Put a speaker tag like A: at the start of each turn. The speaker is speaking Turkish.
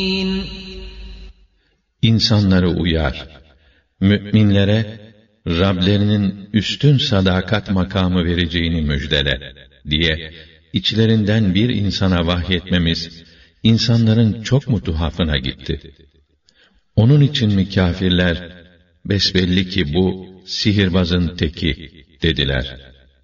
A: İnsanları uyar, müminlere Rablerinin üstün sadakat makamı vereceğini müjdele diye içlerinden bir insana vahyetmemiz insanların çok mu tuhafına gitti? Onun için mi kâfirler besbelli ki bu sihirbazın teki dediler.